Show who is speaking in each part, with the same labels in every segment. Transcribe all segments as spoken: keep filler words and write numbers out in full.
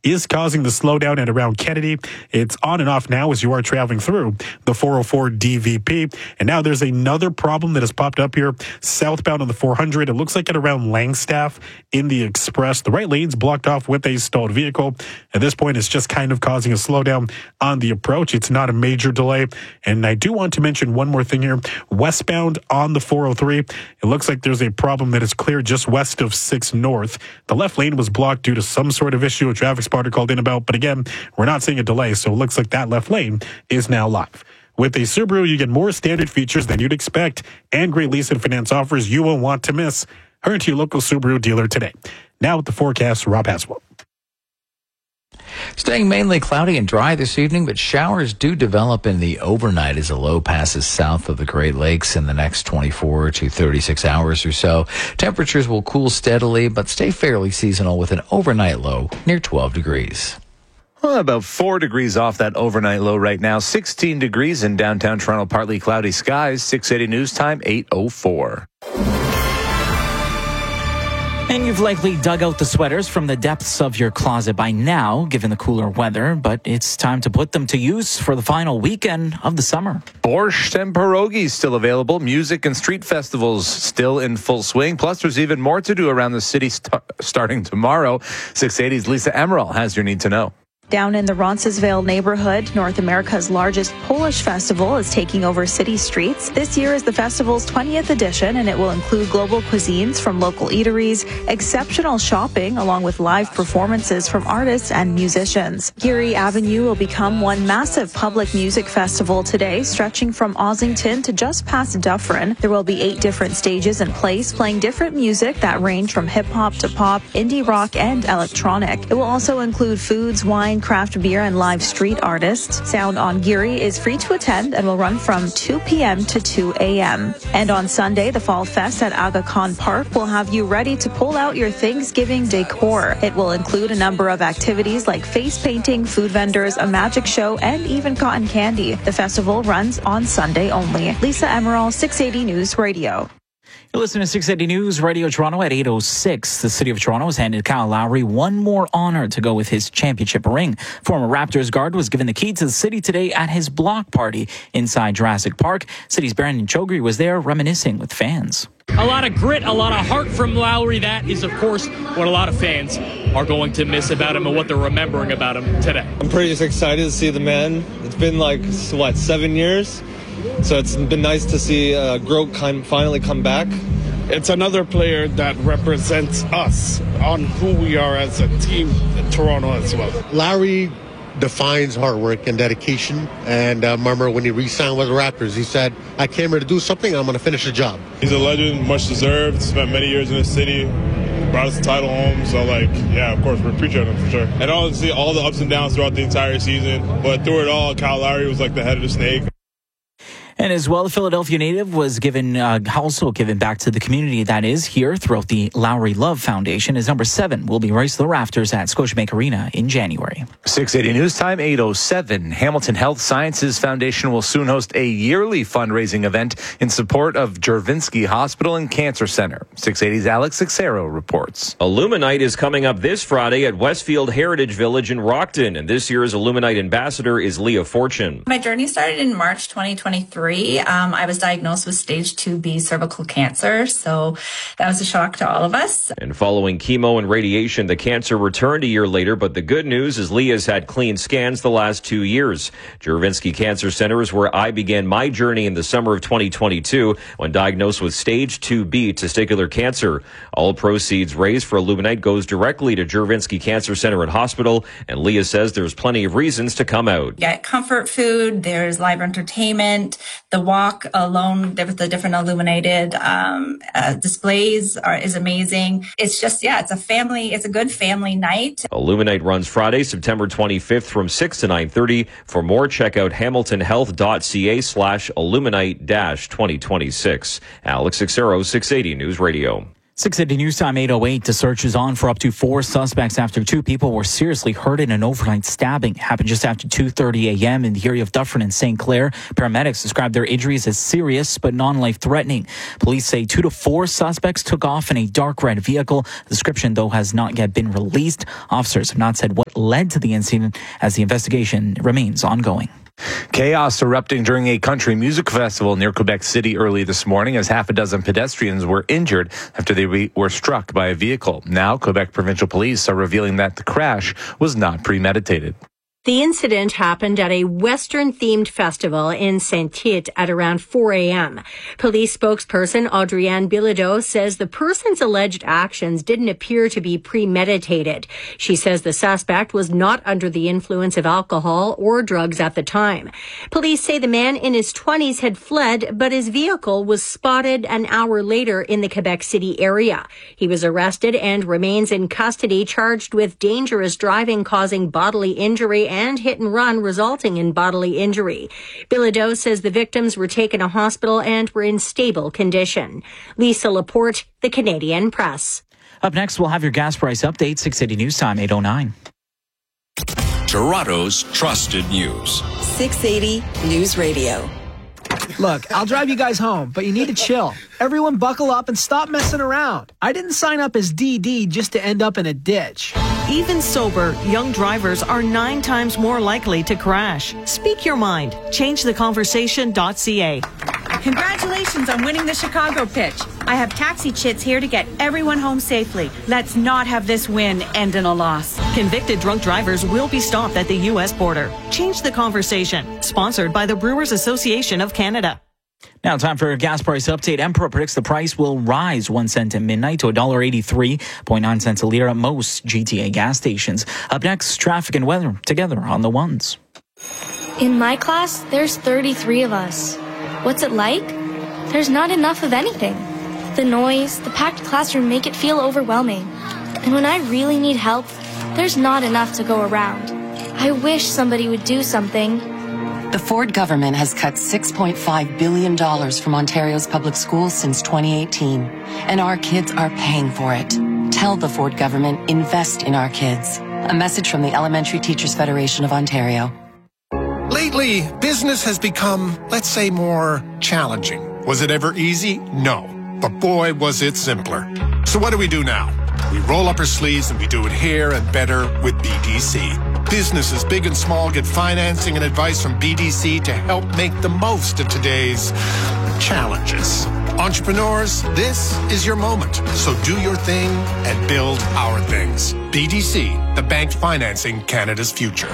Speaker 1: is causing the slowdown at around Kennedy. It's on and off now as you are traveling through the four oh four D V P. And now there's another problem that has popped up here southbound on the four hundred. It looks like at around Langstaff in the Express. The right lane's blocked off with a stalled vehicle. At this point, it's just kind of causing a slowdown on the approach. It's not a major delay. And I do want to mention one more thing here. Westbound on the four oh three, it looks like there's a problem that is clear just west of six North. The left lane was blocked due to some sort of issue a traffic spotter called in about. But again, we're not seeing a delay, so it looks like that left lane is now live. With a Subaru, you get more standard features than you'd expect and great lease and finance offers you won't want to miss. Hurry to your local Subaru dealer today. Now with the forecast, Rob Haswell.
Speaker 2: Staying mainly cloudy and dry this evening, but showers do develop in the overnight as a low passes south of the Great Lakes in the next twenty-four to thirty-six hours or so. Temperatures will cool steadily, but stay fairly seasonal with an overnight low near twelve degrees.
Speaker 3: Well, about four degrees off that overnight low right now. sixteen degrees in downtown Toronto, partly cloudy skies. six eighty news time, eight oh four.
Speaker 4: And you've likely dug out the sweaters from the depths of your closet by now, given the cooler weather, but it's time to put them to use for the final weekend of the summer.
Speaker 3: Borscht and pierogies still available. Music and street festivals still in full swing. Plus, there's even more to do around the city st- starting tomorrow. six eighty's Lisa Emerald has your need to know.
Speaker 5: Down in the Roncesvalles neighborhood, North America's largest Polish festival is taking over city streets. This year is the festival's twentieth edition, and it will include global cuisines from local eateries, exceptional shopping, along with live performances from artists and musicians. Geary Avenue will become one massive public music festival today, stretching from Ossington to just past Dufferin. There will be eight different stages in place, playing different music that range from hip-hop to pop, indie rock, and electronic. It will also include foods, wine, craft beer, and live street artists. Sound on Geary is free to attend and will run from two p.m. to two a.m. And on Sunday, the Fall Fest at Aga Khan Park will have you ready to pull out your Thanksgiving decor. It will include a number of activities like face painting, food vendors, a magic show, and even cotton candy. The festival runs on Sunday only. Lisa Emerald, six eighty News Radio.
Speaker 4: You're listening to six eighty News Radio Toronto at eight oh six. The City of Toronto has handed Kyle Lowry one more honor to go with his championship ring. Former Raptors guard was given the key to the city today at his block party inside Jurassic Park. City's Brandon Chogri was there reminiscing with fans.
Speaker 6: A lot of grit, a lot of heart from Lowry. That is, of course, what a lot of fans are going to miss about him and what they're remembering about him today.
Speaker 7: I'm pretty excited to see the man. It's been like, what, seven years? So it's been nice to see uh, Grote kind finally come back.
Speaker 8: It's another player that represents us on who we are as a team in Toronto as well.
Speaker 9: Lowry defines hard work and dedication. And I uh, remember when he re-signed with the Raptors, he said, I came here to do something, I'm going to finish the job.
Speaker 10: He's a legend, much deserved, spent many years in the city, brought us the title home. So, like, yeah, of course, we appreciate him for sure. And obviously all the ups and downs throughout the entire season. But through it all, Kyle Lowry was like the head of the snake.
Speaker 4: And as well, the Philadelphia native was given, uh, also given back to the community that is here throughout the Lowry Love Foundation. As number seven will be raised to the rafters at Scotiabank Arena in January.
Speaker 3: six eighty News Time, eight oh seven. Hamilton Health Sciences Foundation will soon host a yearly fundraising event in support of Juravinski Hospital and Cancer Center. six eighty's Alex Sixero reports.
Speaker 11: Illuminite is coming up this Friday at Westfield Heritage Village in Rockton, and this year's Illuminite ambassador is Leah Fortune.
Speaker 12: My journey started in March twenty twenty-three. Um, I was diagnosed with stage two B cervical cancer, so that was a shock to all of us.
Speaker 11: And following chemo and radiation, the cancer returned a year later, but the good news is Leah's had clean scans the last two years. Juravinski Cancer Center is where I began my journey in the summer of twenty twenty-two when diagnosed with stage two B testicular cancer. All proceeds raised for Illuminite goes directly to Juravinski Cancer Center and Hospital, and Leah says there's plenty of reasons to come out.
Speaker 12: Get comfort food, there's live entertainment. The walk alone with the different illuminated um, uh, displays are, is amazing. It's just, yeah, it's a family, it's a good family night.
Speaker 11: Illuminite runs Friday, September twenty-fifth from six to nine thirty. For more, check out hamiltonhealth.ca slash illuminite dash 2026. Alex Sixero, six eighty News Radio.
Speaker 4: six eighty News Time, eight oh eight. The search is on for up to four suspects after two people were seriously hurt in an overnight stabbing. It happened just after two thirty a.m. in the area of Dufferin and Saint Clair. Paramedics described their injuries as serious but non-life-threatening. Police say two to four suspects took off in a dark red vehicle. The description, though, has not yet been released. Officers have not said what led to the incident as the investigation remains ongoing.
Speaker 3: Chaos erupting during a country music festival near Quebec City early this morning as half a dozen pedestrians were injured after they re- were struck by a vehicle. Now, Quebec Provincial Police are revealing that the crash was not premeditated.
Speaker 13: The incident happened at a Western-themed festival in Saint-Tite at around four a.m. Police spokesperson Audrienne Bilodeau says the person's alleged actions didn't appear to be premeditated. She says the suspect was not under the influence of alcohol or drugs at the time. Police say the man in his twenties had fled, but his vehicle was spotted an hour later in the Quebec City area. He was arrested and remains in custody, charged with dangerous driving causing bodily injury and hit and run resulting in bodily injury. Bilodeau says the victims were taken to hospital and were in stable condition. Lisa Laporte, The Canadian Press.
Speaker 4: Up next, we'll have your gas price update, six eighty News Time, eight oh nine.
Speaker 14: Toronto's trusted news.
Speaker 15: six eighty News Radio.
Speaker 16: Look, I'll drive you guys home, but you need to chill. Everyone buckle up and stop messing around. I didn't sign up as D D just to end up in a ditch.
Speaker 17: Even sober, young drivers are nine times more likely to crash. Speak your mind. change the conversation dot c a.
Speaker 18: Congratulations on winning the Chicago pitch. I have taxi chits here to get everyone home safely. Let's not have this win end in a loss.
Speaker 17: Convicted drunk drivers will be stopped at the U S border. Change the conversation. Sponsored by the Brewers Association of Canada.
Speaker 4: Now time for a gas price update. Emperor predicts the price will rise one cent at midnight to one dollar eighty-three point nine cents a liter at most G T A gas stations. Up next, traffic and weather together on the ones.
Speaker 19: In my class, there's thirty-three of us. What's it like? There's not enough of anything. The noise, the packed classroom make it feel overwhelming. And when I really need help, there's not enough to go around. I wish somebody would do something.
Speaker 15: The Ford government has cut six point five billion dollars from Ontario's public schools since twenty eighteen, and our kids are paying for it. Tell the Ford government, invest in our kids. A message from the Elementary Teachers Federation of Ontario.
Speaker 20: Lately, business has become, let's say, more challenging. Was it ever easy? No. But boy, was it simpler. So what do we do now? We roll up our sleeves and we do it here and better with B D C. Businesses big and small get financing and advice from B D C to help make the most of today's challenges. Entrepreneurs, this is your moment. So do your thing and build our things. B D C, the bank financing Canada's future.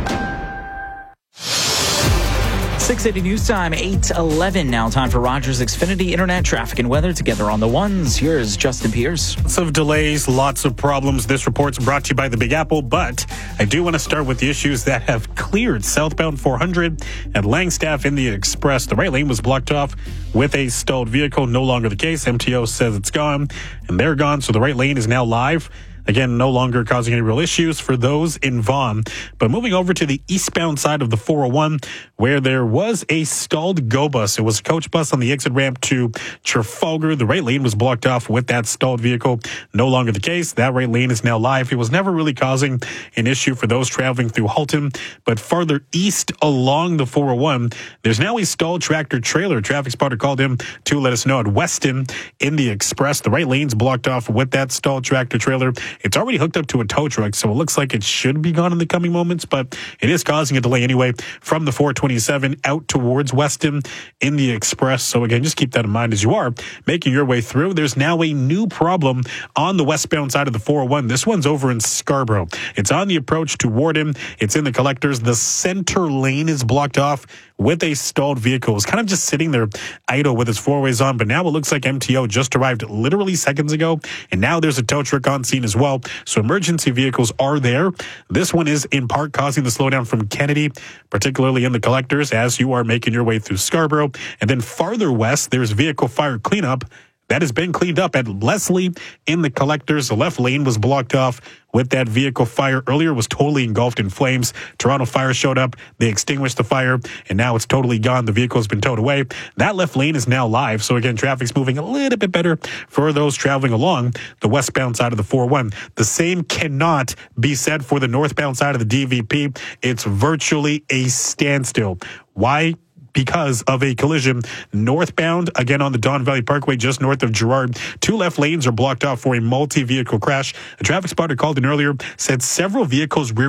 Speaker 4: six eighty News Time, eight eleven now. Time for Rogers Xfinity Internet traffic and weather together on the ones. Here's Justin Pierce.
Speaker 1: Lots of delays, lots of problems. This report's brought to you by the Big Apple, but I do want to start with the issues that have cleared southbound four hundred at Langstaff in the Express. The right lane was blocked off with a stalled vehicle. No longer the case. M T O says it's gone, and they're gone, so the right lane is now live. Again, no longer causing any real issues for those in Vaughan. But moving over to the eastbound side of the four oh one, where there was a stalled GO bus. It was a coach bus on the exit ramp to Trafalgar. The right lane was blocked off with that stalled vehicle. No longer the case. That right lane is now live. It was never really causing an issue for those traveling through Halton. But farther east along the four oh one, there's now a stalled tractor trailer. Traffic spotter called him to let us know at Weston in the Express. The right lane's blocked off with that stalled tractor trailer. It's already hooked up to a tow truck, so it looks like it should be gone in the coming moments, but it is causing a delay anyway from the four twenty-seven out towards Weston in the Express. So again, just keep that in mind as you are making your way through. There's now a new problem on the westbound side of the four oh one. This one's over in Scarborough. It's on the approach to Warden. It's in the collectors. The center lane is blocked off with a stalled vehicle. It's kind of just sitting there idle with its four ways on, but now it looks like M T O just arrived literally seconds ago, and now there's a tow truck on scene as well. So emergency vehicles are there. This one is in part causing the slowdown from Kennedy, particularly in the collectors as you are making your way through Scarborough. And then farther west, there's vehicle fire cleanup. That has been cleaned up at Leslie in the Collectors. The left lane was blocked off with that vehicle. Fire earlier was totally engulfed in flames. Toronto Fire showed up. They extinguished the fire, and now it's totally gone. The vehicle has been towed away. That left lane is now live. So again, traffic's moving a little bit better for those traveling along the westbound side of the four one. The same cannot be said for the northbound side of the D V P. It's virtually a standstill. Why? Because of a collision northbound, again on the Don Valley Parkway, just north of Girard. Two left lanes are blocked off for a multi-vehicle crash. A traffic spotter called in earlier, said several vehicles rear